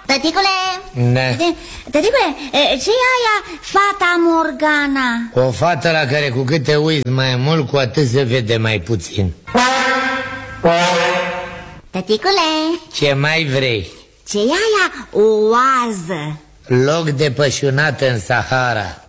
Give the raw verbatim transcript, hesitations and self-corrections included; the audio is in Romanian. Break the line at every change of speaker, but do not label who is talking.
Tăticule!
Da.
Tăticule, ce e aia fata Morgana?
O fată la care cu cât te uiți mai mult, cu atât se vede mai puțin.
Tăticule!
Ce mai vrei?
Ce e aia oază?
Loc de pășunat în Sahara.